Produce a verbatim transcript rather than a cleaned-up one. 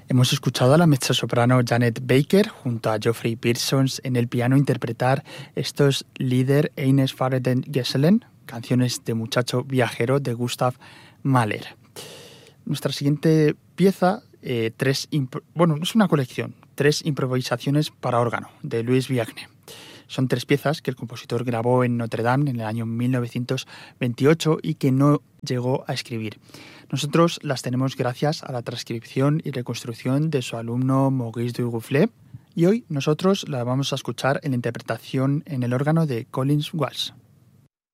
Hemos escuchado a la mezzosoprano Janet Baker junto a Geoffrey Pearson en el piano interpretar estos Lieder eines fahrenden Gesellen, canciones de muchacho viajero de Gustav Mahler. Nuestra siguiente pieza, eh, tres imp- bueno, es una colección, tres improvisaciones para órgano de Louis Viagne. Son tres piezas que el compositor grabó en Notre Dame en el año mil novecientos veintiocho y que no llegó a escribir. Nosotros las tenemos gracias a la transcripción y reconstrucción de su alumno Maurice Duruflé, y hoy nosotros las vamos a escuchar en la interpretación en el órgano de Collins Walsh.